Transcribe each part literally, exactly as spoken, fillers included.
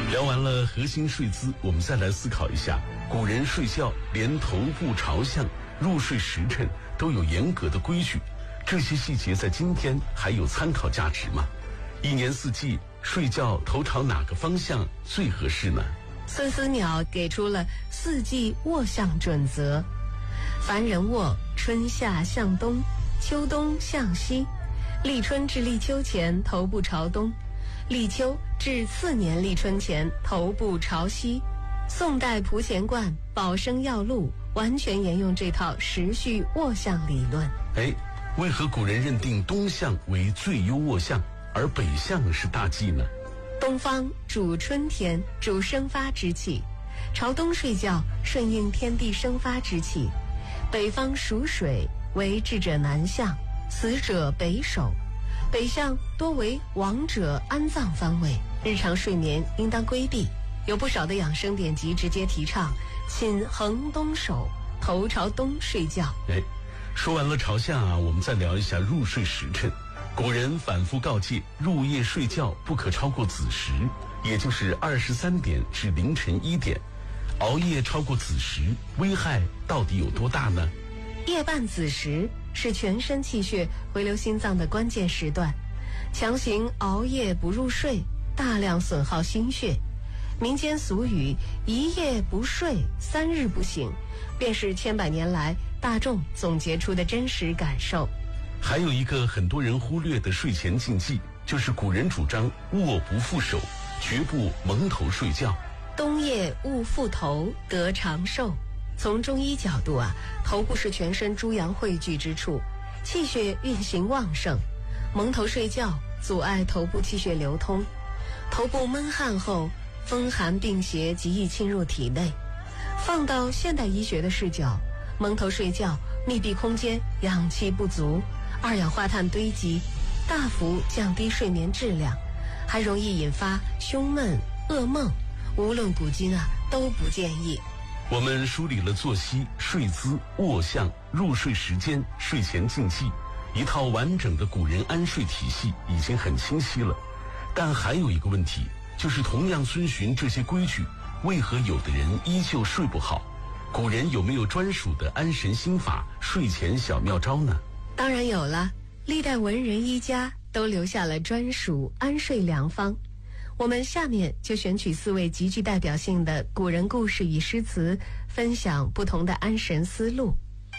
聊完了核心睡姿，我们再来思考一下，古人睡觉连头部朝向、入睡时辰都有严格的规矩，这些细节在今天还有参考价值吗？一年四季睡觉头朝哪个方向最合适呢？ 孙思邈给出了四季卧向准则：凡人卧，春夏向东，秋冬向西，立春至立秋前头部朝东，立秋至次年立春前头部朝西。宋代蒲乾观《保生要录》完全沿用这套时序卧向理论。 哎，为何古人认定东向为最优卧向，而北向是大忌呢？ 东方主春天，主生发之气，朝东睡觉顺应天地生发之气。北方属水，为智者南向，死者北首。北向多为亡者安葬方位，日常睡眠应当规避。有不少的养生典籍直接提倡寝横东首，头朝东睡觉。 哎，说完了朝向啊，我们再聊一下入睡时辰。古人反复告诫，入夜睡觉不可超过子时，也就是二十三点至凌晨一点。熬夜超过子时，危害到底有多大呢？ 夜半子时是全身气血回流心脏的关键时段，强行熬夜不入睡，大量损耗心血。民间俗语一夜不睡，三日不醒，便是千百年来大众总结出的真实感受。 还有一个很多人忽略的睡前禁忌，就是古人主张卧不覆手，绝不蒙头睡觉。 冬夜勿覆头，得长寿。从中医角度啊，头部是全身诸阳汇聚之处，气血运行旺盛，蒙头睡觉阻碍头部气血流通，头部闷汗后，风寒病邪极易侵入体内。放到现代医学的视角，蒙头睡觉，密闭空间氧气不足，二氧化碳堆积，大幅降低睡眠质量，还容易引发胸闷、噩梦。无论古今啊，都不建议。 我们梳理了作息、睡姿、卧向、入睡时间、睡前禁忌，一套完整的古人安睡体系已经很清晰了。但还有一个问题，就是同样遵循这些规矩，为何有的人依旧睡不好？古人有没有专属的安神心法、睡前小妙招呢？ 当然有了，历代文人医家都留下了专属安睡良方。我们下面就选取四位极具代表性的古人故事与诗词，分享不同的安神思路。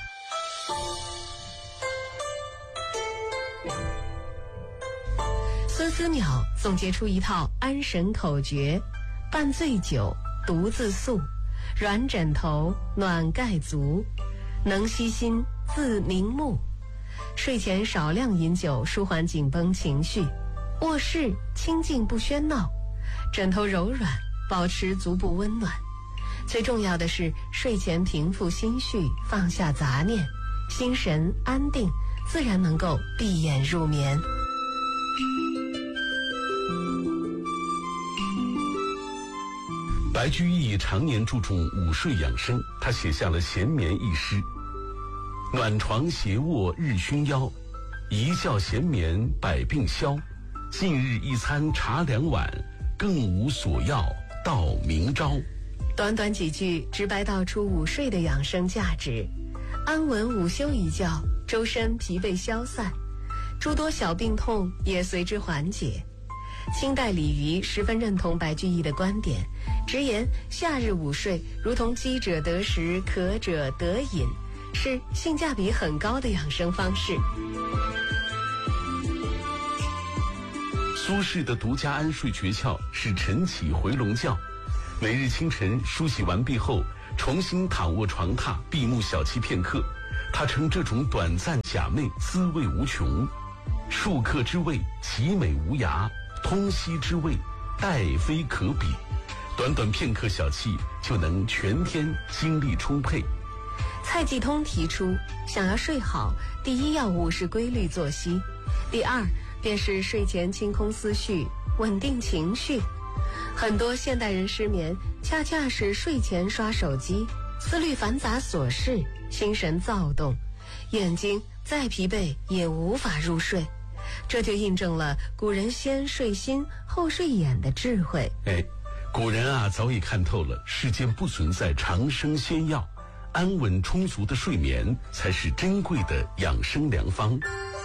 孙思邈总结出一套安神口诀：半醉酒，独自宿；软枕头，暖盖足；能息心，自明目。睡前少量饮酒，舒缓紧绷情绪；卧室清静不喧闹，枕头柔软，保持足部温暖。最重要的是，睡前平复心绪，放下杂念，心神安定，自然能够闭眼入眠。 白居易常年注重午睡养生，他写下了闲眠一诗：暖床斜卧日熏腰，一觉闲眠百病消。近日一餐茶两碗，更无所要到明朝。 短短几句，直白道出午睡的养生价值。安稳午休一觉，周身疲惫消散，诸多小病痛也随之缓解。清代李渔十分认同白居易的观点，直言夏日午睡如同饥者得食，渴者得饮，是性价比很高的养生方式。 苏轼的独家安睡诀窍是晨起回笼觉，每日清晨梳洗完毕后，重新躺卧床榻，闭目小憩片刻。他称这种短暂假寐滋味无穷，数刻之味其美无涯，通息之味待非可比。短短片刻小憩就能全天精力充沛。 蔡继通提出，想要睡好，第一要务是规律作息，第二便是睡前清空思绪，稳定情绪。很多现代人失眠，恰恰是睡前刷手机，思虑繁杂琐事，心神躁动，眼睛再疲惫也无法入睡。这就印证了古人先睡心后睡眼的智慧。 哎， 古人啊，早已看透了世间不存在长生仙药，安稳充足的睡眠才是珍贵的养生良方。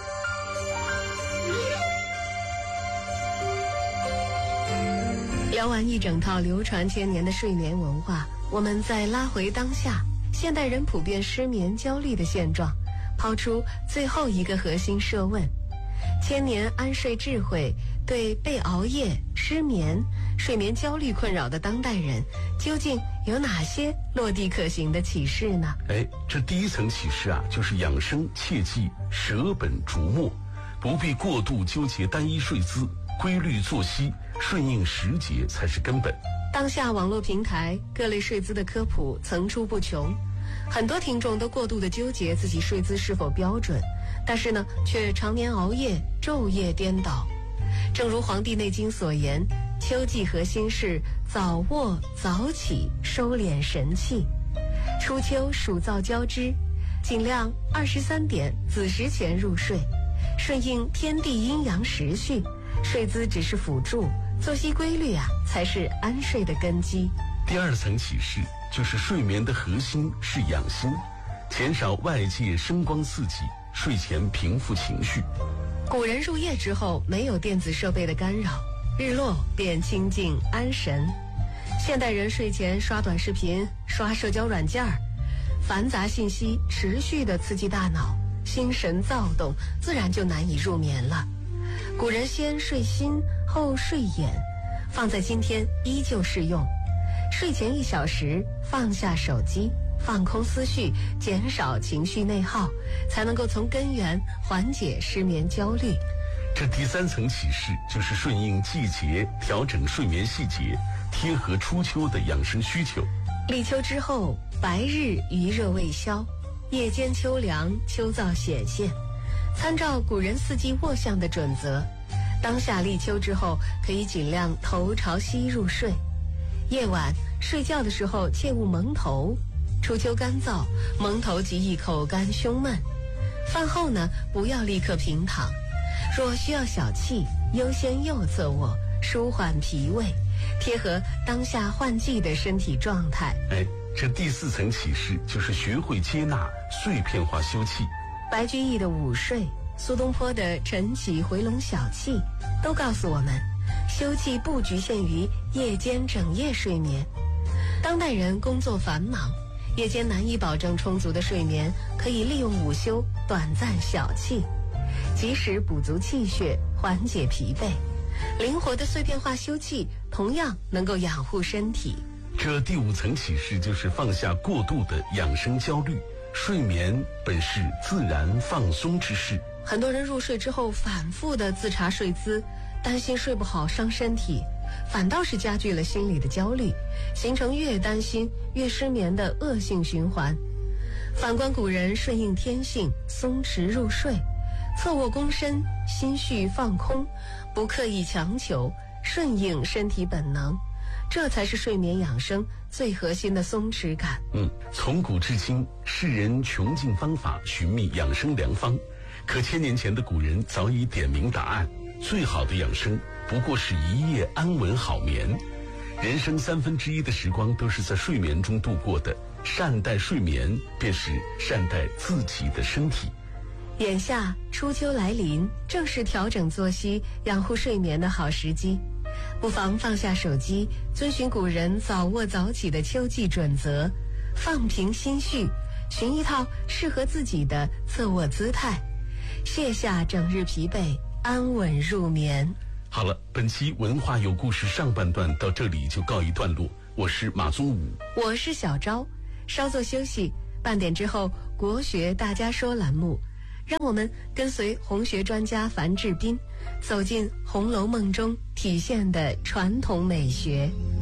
聊完一整套流传千年的睡眠文化，我们再拉回当下，现代人普遍失眠焦虑的现状，抛出最后一个核心设问：千年安睡智慧对被熬夜、失眠、睡眠焦虑困扰的当代人，究竟有哪些落地可行的启示呢？ 哎，这第一层启示啊，就是养生切记舍本逐末，不必过度纠结单一睡姿，规律作息，顺应时节才是根本。 当下网络平台各类睡姿的科普层出不穷，很多听众都过度的纠结自己睡姿是否标准，但是呢，却常年熬夜，昼夜颠倒。正如《黄帝内经》所言，秋季核心是早卧早起，收敛神气。初秋暑燥交织，尽量二十三点子时前入睡，顺应天地阴阳时序。睡姿只是辅助，作息规律啊，才是安睡的根基。 第二层启示就是睡眠的核心是养心，减少外界声光刺激，睡前平复情绪。 古人入夜之后没有电子设备的干扰，日落便清静安神。现代人睡前刷短视频、刷社交软件儿，繁杂信息持续的刺激大脑，心神躁动，自然就难以入眠了。古人先睡心后睡眼，放在今天依旧适用。睡前一小时放下手机，放空思绪，减少情绪内耗，才能够从根源缓解失眠焦虑。 这第三层启示就是顺应季节，调整睡眠细节，贴合初秋的养生需求。 立秋之后，白日余热未消，夜间秋凉，秋燥显现。参照古人四季卧相的准则，当下立秋之后，可以尽量头朝西入睡。夜晚睡觉的时候切勿蒙头，初秋干燥，蒙头极易口干胸闷。饭后呢，不要立刻平躺，若需要小憩，优先右侧卧，舒缓脾胃，贴合当下换季的身体状态。 哎，这第四层启示就是学会接纳碎片化休憩。 白居易的午睡，苏东坡的晨起回笼小憩，都告诉我们，休憩不局限于夜间整夜睡眠。当代人工作繁忙，夜间难以保证充足的睡眠，可以利用午休短暂小憩，及时补足气血，缓解疲惫。灵活的碎片化休憩同样能够养护身体。 这第五层启示就是放下过度的养生焦虑，睡眠本是自然放松之事。 很多人入睡之后反复的自查睡姿，担心睡不好伤身体，反倒是加剧了心理的焦虑，形成越担心越失眠的恶性循环。反观古人顺应天性，松弛入睡，侧卧躬身，心绪放空，不刻意强求，顺应身体本能，这才是睡眠养生最核心的松弛感。 嗯，从古至今，世人穷尽方法寻觅养生良方，可千年前的古人早已点明答案，最好的养生不过是一夜安稳好眠。人生三分之一的时光都是在睡眠中度过的，善待睡眠便是善待自己的身体。 眼下初秋来临，正是调整作息、养护睡眠的好时机。不妨放下手机，遵循古人早卧早起的秋季准则，放平心绪，寻一套适合自己的侧卧姿态，卸下整日疲惫，安稳入眠。 好了，本期文化有故事上半段到这里就告一段落。我是马宗武， 我是小昭，稍作休息，半点之后国学大家说栏目，让我们跟随红学专家樊志斌，走进《红楼梦》中体现的传统美学。